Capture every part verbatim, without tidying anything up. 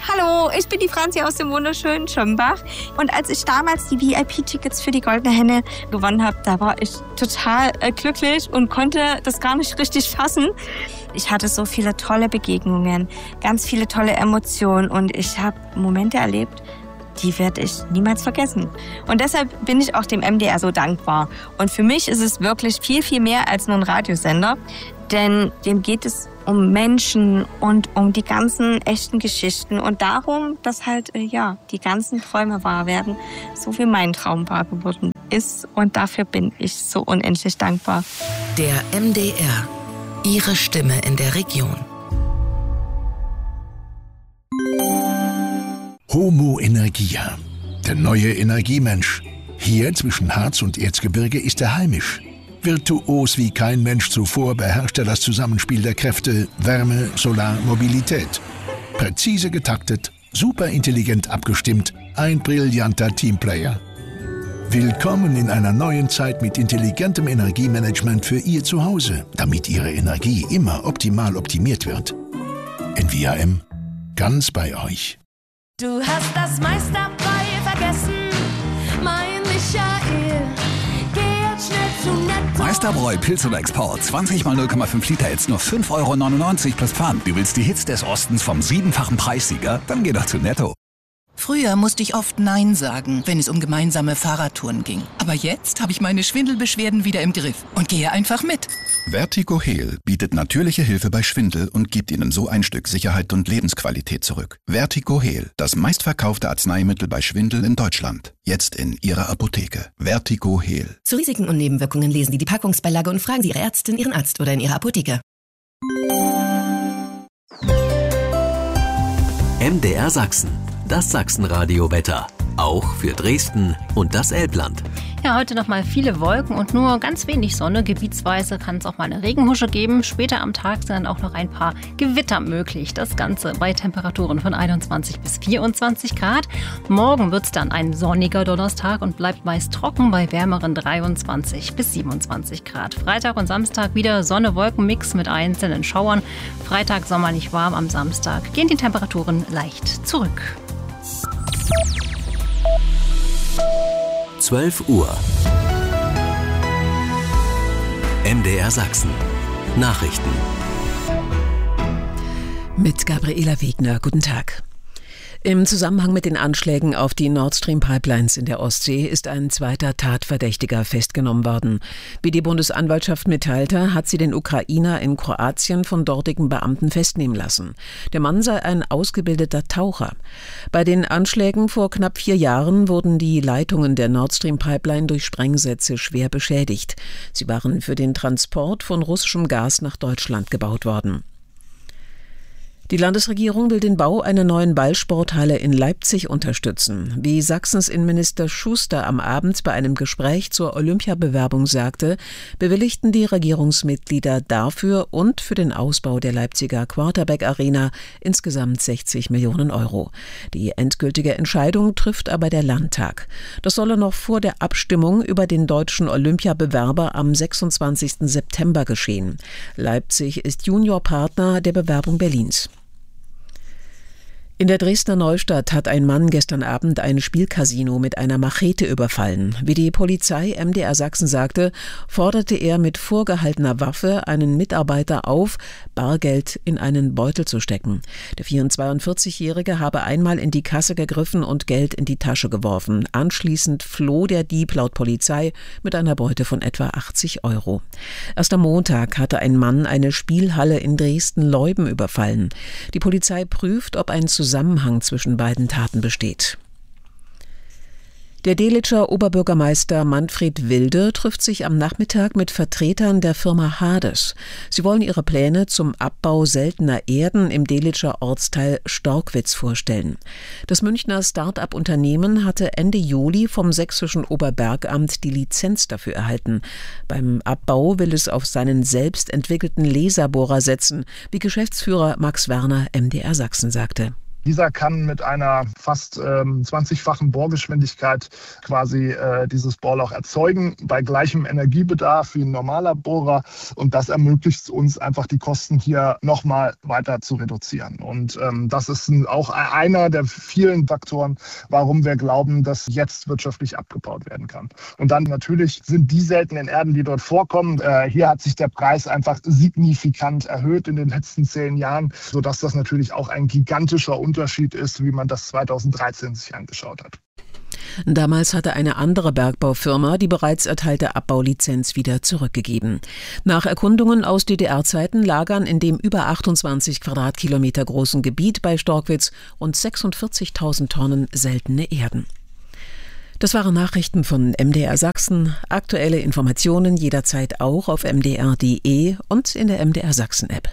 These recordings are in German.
Hallo, ich bin die Franzi aus dem wunderschönen Schömbach. Und als ich damals die V I P-Tickets für die Goldene Henne gewonnen habe, da war ich total äh, glücklich und konnte das gar nicht richtig fassen. Ich hatte so viele tolle Begegnungen, ganz viele tolle Emotionen und ich habe Momente erlebt, die werde ich niemals vergessen. Und deshalb bin ich auch dem M D R so dankbar. Und für mich ist es wirklich viel, viel mehr als nur ein Radiosender, denn dem geht es um Menschen und um die ganzen echten Geschichten und darum, dass halt äh, ja die ganzen Träume wahr werden, so wie mein Traum wahr geworden ist. Und dafür bin ich so unendlich dankbar. Der M D R, Ihre Stimme in der Region. Homo Energia, der neue Energiemensch. Hier zwischen Harz und Erzgebirge ist er heimisch. Virtuos wie kein Mensch zuvor beherrscht er das Zusammenspiel der Kräfte Wärme, Solar, Mobilität. Präzise getaktet, superintelligent abgestimmt, ein brillanter Teamplayer. Willkommen in einer neuen Zeit mit intelligentem Energiemanagement für Ihr Zuhause, damit Ihre Energie immer optimal optimiert wird. N V A M, ganz bei euch. Du hast das meiste dabei vergessen, mein Michael. Geh jetzt schnell zu Netto. Meisterbräu Pilz oder Export. zwanzig mal null Komma fünf Liter jetzt nur fünf Euro neunundneunzig plus Pfand. Du willst die Hits des Ostens vom siebenfachen Preissieger? Dann geh doch zu Netto. Früher musste ich oft Nein sagen, wenn es um gemeinsame Fahrradtouren ging. Aber jetzt habe ich meine Schwindelbeschwerden wieder im Griff und gehe einfach mit. Vertigo Heal bietet natürliche Hilfe bei Schwindel und gibt Ihnen so ein Stück Sicherheit und Lebensqualität zurück. Vertigo Heal, das meistverkaufte Arzneimittel bei Schwindel in Deutschland. Jetzt in Ihrer Apotheke. Vertigo Heal. Zu Risiken und Nebenwirkungen lesen Sie die Packungsbeilage und fragen Sie Ihre Ärztin, Ihren Arzt oder in Ihrer Apotheke. M D R Sachsen. Das Sachsenradio-Wetter. Auch für Dresden und das Elbland. Ja, heute noch mal viele Wolken und nur ganz wenig Sonne. Gebietsweise kann es auch mal eine Regenhusche geben. Später am Tag sind dann auch noch ein paar Gewitter möglich. Das Ganze bei Temperaturen von einundzwanzig bis vierundzwanzig Grad. Morgen wird es dann ein sonniger Donnerstag und bleibt meist trocken bei wärmeren dreiundzwanzig bis siebenundzwanzig Grad. Freitag und Samstag wieder Sonne-Wolken-Mix mit einzelnen Schauern. Freitag sommerlich warm, am Samstag gehen die Temperaturen leicht zurück. zwölf Uhr. M D R Sachsen. Nachrichten. Mit Gabriela Wegner. Guten Tag. Im Zusammenhang mit den Anschlägen auf die Nord Stream Pipelines in der Ostsee ist ein zweiter Tatverdächtiger festgenommen worden. Wie die Bundesanwaltschaft mitteilte, hat sie den Ukrainer in Kroatien von dortigen Beamten festnehmen lassen. Der Mann sei ein ausgebildeter Taucher. Bei den Anschlägen vor knapp vier Jahren wurden die Leitungen der Nord Stream Pipeline durch Sprengsätze schwer beschädigt. Sie waren für den Transport von russischem Gas nach Deutschland gebaut worden. Die Landesregierung will den Bau einer neuen Ballsporthalle in Leipzig unterstützen. Wie Sachsens Innenminister Schuster am Abend bei einem Gespräch zur Olympiabewerbung sagte, bewilligten die Regierungsmitglieder dafür und für den Ausbau der Leipziger Quarterback Arena insgesamt sechzig Millionen Euro. Die endgültige Entscheidung trifft aber der Landtag. Das solle noch vor der Abstimmung über den deutschen Olympiabewerber am sechsundzwanzigsten September geschehen. Leipzig ist Juniorpartner der Bewerbung Berlins. In der Dresdner Neustadt hat ein Mann gestern Abend ein Spielcasino mit einer Machete überfallen. Wie die Polizei M D R Sachsen sagte, forderte er mit vorgehaltener Waffe einen Mitarbeiter auf, Bargeld in einen Beutel zu stecken. Der vierundzwanzigjährige habe einmal in die Kasse gegriffen und Geld in die Tasche geworfen. Anschließend floh der Dieb laut Polizei mit einer Beute von etwa achtzig Euro. Erst am Montag hatte ein Mann eine Spielhalle in Dresden-Leuben überfallen. Die Polizei prüft, ob ein Zusammenhang zwischen beiden Taten besteht. Der Delitzscher Oberbürgermeister Manfred Wilde trifft sich am Nachmittag mit Vertretern der Firma Hades. Sie wollen ihre Pläne zum Abbau seltener Erden im Delitzscher Ortsteil Storkwitz vorstellen. Das Münchner Start-up-Unternehmen hatte Ende Juli vom sächsischen Oberbergamt die Lizenz dafür erhalten. Beim Abbau will es auf seinen selbst entwickelten Laserbohrer setzen, wie Geschäftsführer Max Werner M D R Sachsen sagte. Dieser kann mit einer fast ähm, zwanzigfachen Bohrgeschwindigkeit quasi äh, dieses Bohrloch erzeugen, bei gleichem Energiebedarf wie ein normaler Bohrer. Und das ermöglicht uns einfach, die Kosten hier nochmal weiter zu reduzieren. Und ähm, das ist auch einer der vielen Faktoren, warum wir glauben, dass jetzt wirtschaftlich abgebaut werden kann. Und dann natürlich sind die seltenen Erden, die dort vorkommen, äh, hier hat sich der Preis einfach signifikant erhöht in den letzten zehn Jahren, sodass das natürlich auch ein gigantischer Unterschied ist, wie man das zweitausenddreizehn sich angeschaut hat. Damals hatte eine andere Bergbaufirma die bereits erteilte Abbaulizenz wieder zurückgegeben. Nach Erkundungen aus D D R-Zeiten lagern in dem über achtundzwanzig Quadratkilometer großen Gebiet bei Storkwitz rund sechsundvierzigtausend Tonnen seltene Erden. Das waren Nachrichten von M D R Sachsen. Aktuelle Informationen jederzeit auch auf m d r punkt d e und in der M D R Sachsen-App.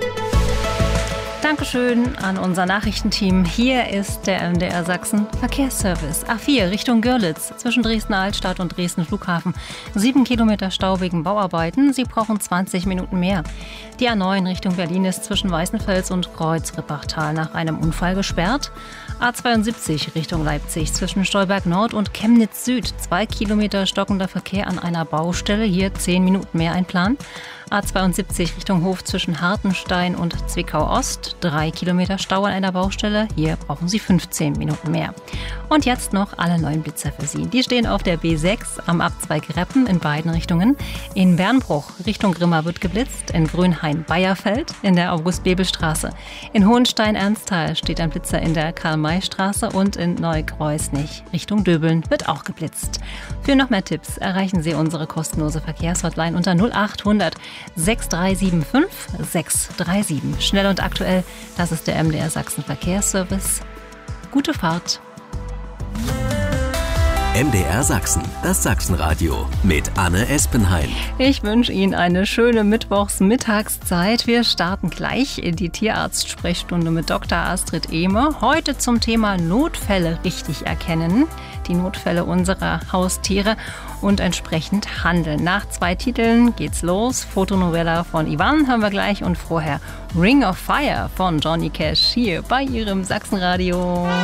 Dankeschön an unser Nachrichtenteam. Hier ist der M D R Sachsen Verkehrsservice. A vier Richtung Görlitz zwischen Dresden-Altstadt und Dresden-Flughafen. Sieben Kilometer Stau wegen Bauarbeiten. Sie brauchen zwanzig Minuten mehr. Die A neun Richtung Berlin ist zwischen Weißenfels und Kreuz-Rippachtal nach einem Unfall gesperrt. A zweiundsiebzig Richtung Leipzig zwischen Stolberg Nord und Chemnitz Süd. Zwei Kilometer stockender Verkehr an einer Baustelle. Hier zehn Minuten mehr einplanen. A zweiundsiebzig Richtung Hof zwischen Hartenstein und Zwickau Ost. Drei Kilometer Stau an einer Baustelle. Hier brauchen Sie fünfzehn Minuten mehr. Und jetzt noch alle neuen Blitzer für Sie. Die stehen auf der B sechs am Abzweig Reppen in beiden Richtungen. In Bernbruch Richtung Grimma wird geblitzt. In Grünhain-Bayerfeld in der August-Bebel-Straße. In Hohenstein-Ernsthal steht ein Blitzer in der Karl-May-Straße. Und in Neukreusnich Richtung Döbeln wird auch geblitzt. Für noch mehr Tipps erreichen Sie unsere kostenlose Verkehrshotline unter null acht hundert sechs drei sieben fünf sechs drei sieben. Schnell und aktuell, das ist der M D R Sachsen Verkehrsservice. Gute Fahrt. M D R Sachsen, das Sachsenradio mit Anne Espenheim. Ich wünsche Ihnen eine schöne Mittwochsmittagszeit. Wir starten gleich in die Tierarzt-Sprechstunde mit Doktor Astrid Ehme. Heute zum Thema Notfälle richtig erkennen. Die Notfälle unserer Haustiere und entsprechend handeln. Nach zwei Titeln geht's los. Fotonovella von Ivan hören wir gleich und vorher Ring of Fire von Johnny Cash hier bei Ihrem Sachsenradio.